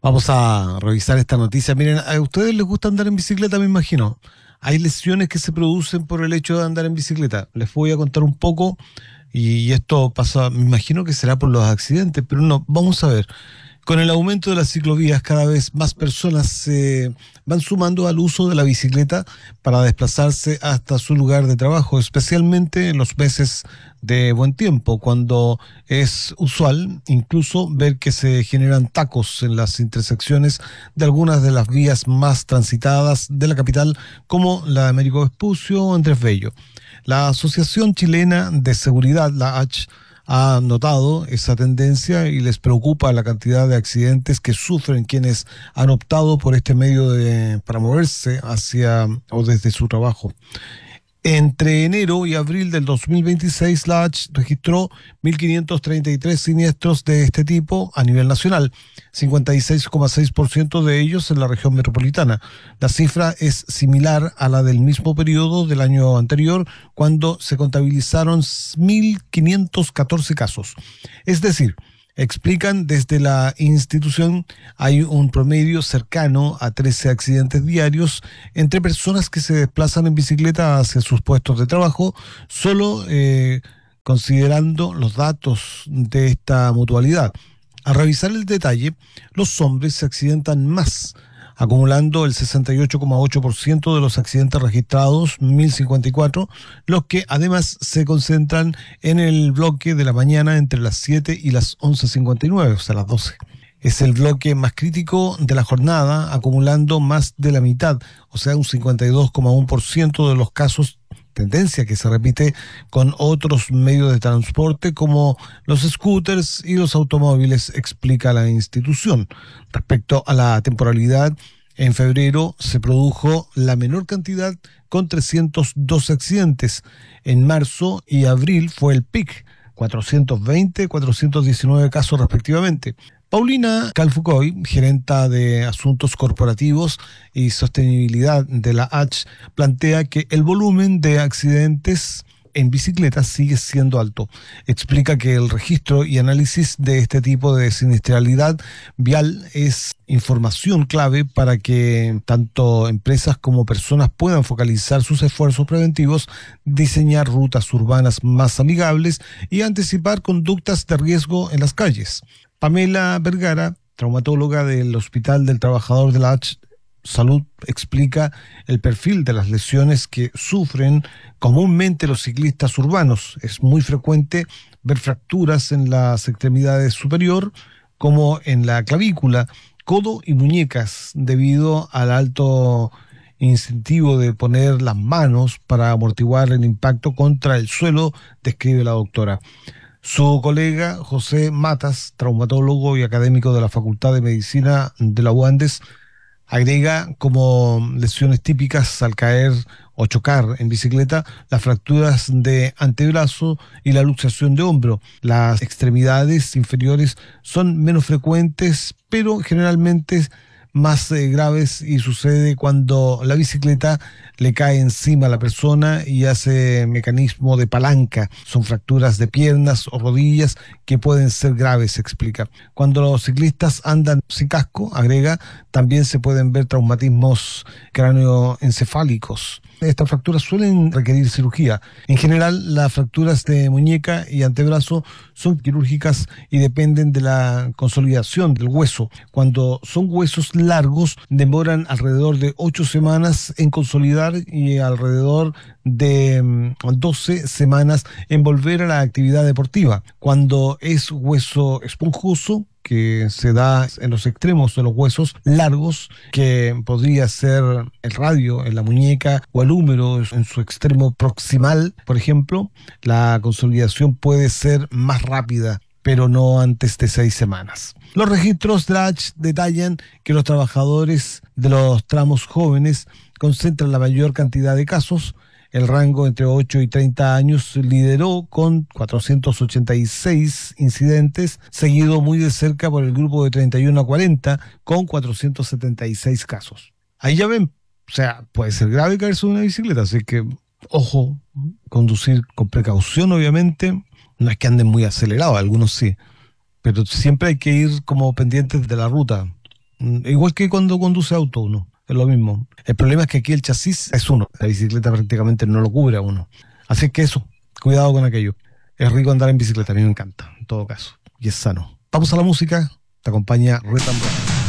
Vamos a revisar esta noticia. Miren, a ustedes les gusta andar en bicicleta, me imagino. Hay lesiones que se producen por el hecho de andar en bicicleta. Les voy a contar un poco y esto pasa, me imagino que será por los accidentes, pero no, vamos a ver. Con el aumento de las ciclovías, cada vez más personas se van sumando al uso de la bicicleta para desplazarse hasta su lugar de trabajo, especialmente en los meses de buen tiempo, cuando es usual incluso ver que se generan tacos en las intersecciones de algunas de las vías más transitadas de la capital, como la de Américo Vespucio o Andrés Bello. La Asociación Chilena de Seguridad, la ACH, ha notado esa tendencia y les preocupa la cantidad de accidentes que sufren quienes han optado por este medio para moverse hacia o desde su trabajo. Entre enero y abril del 2026, la ACH registró 1.533 siniestros de este tipo a nivel nacional, 56,6% de ellos en la región metropolitana. La cifra es similar a la del mismo periodo del año anterior, cuando se contabilizaron 1.514 casos. Es decir, explican desde la institución, hay un promedio cercano a 13 accidentes diarios entre personas que se desplazan en bicicleta hacia sus puestos de trabajo, solo considerando los datos de esta mutualidad. Al revisar el detalle, los hombres se accidentan más, acumulando el 68,8% de los accidentes registrados, 1.054, los que además se concentran en el bloque de la mañana entre las 7 y las 11:59, o sea, las 12. Es el bloque más crítico de la jornada, acumulando más de la mitad, o sea, un 52,1% de los casos, tendencia que se repite con otros medios de transporte como los scooters y los automóviles, explica la institución. Respecto a la temporalidad, en febrero se produjo la menor cantidad con 312 accidentes. En marzo y abril fue el pic, 420, 419 casos respectivamente. Paulina Calfucoy, gerenta de Asuntos Corporativos y Sostenibilidad de la ACH, plantea que el volumen de accidentes en bicicleta sigue siendo alto. Explica que el registro y análisis de este tipo de siniestralidad vial es información clave para que tanto empresas como personas puedan focalizar sus esfuerzos preventivos, diseñar rutas urbanas más amigables y anticipar conductas de riesgo en las calles. Pamela Vergara, traumatóloga del Hospital del Trabajador de la H Salud, explica el perfil de las lesiones que sufren comúnmente los ciclistas urbanos. Es muy frecuente ver fracturas en las extremidades superior, como en la clavícula, codo y muñecas, debido al alto incentivo de poner las manos para amortiguar el impacto contra el suelo, describe la doctora. Su colega José Matas, traumatólogo y académico de la Facultad de Medicina de la UANDES, agrega como lesiones típicas al caer o chocar en bicicleta las fracturas de antebrazo y la luxación de hombro. Las extremidades inferiores son menos frecuentes, pero generalmente más graves, y sucede cuando la bicicleta le cae encima a la persona y hace mecanismo de palanca. Son fracturas de piernas o rodillas que pueden ser graves, explica. Cuando los ciclistas andan sin casco, agrega, también se pueden ver traumatismos cráneoencefálicos. Estas fracturas suelen requerir cirugía. En general, las fracturas de muñeca y antebrazo son quirúrgicas y dependen de la consolidación del hueso. Cuando son huesos largos, demoran alrededor de 8 semanas en consolidar y alrededor de 12 semanas en volver a la actividad deportiva. Cuando es hueso esponjoso, que se da en los extremos de los huesos largos, que podría ser el radio en la muñeca o el húmero en su extremo proximal, por ejemplo, la consolidación puede ser más rápida, pero no antes de 6 semanas. Los registros DRACH detallan que los trabajadores de los tramos jóvenes concentran la mayor cantidad de casos. El rango entre 8 y 30 años lideró con 486 incidentes, seguido muy de cerca por el grupo de 31 a 40 con 476 casos. Ahí ya ven, o sea, puede ser grave caerse de una bicicleta, así que, ojo, conducir con precaución, obviamente. No es que anden muy acelerados, algunos sí, pero siempre hay que ir como pendientes de la ruta. Igual que cuando conduce auto uno, es lo mismo. El problema es que aquí el chasis es uno, la bicicleta prácticamente no lo cubre a uno. Así que eso, cuidado con aquello. Es rico andar en bicicleta, a mí me encanta, en todo caso, y es sano. Vamos a la música, te acompaña Rhythm Black.